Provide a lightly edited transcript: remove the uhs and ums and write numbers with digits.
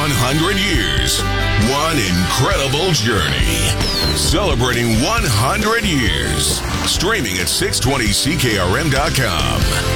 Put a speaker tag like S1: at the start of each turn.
S1: 100 years. One incredible journey. Celebrating 100 years. Streaming at 620ckrm.com.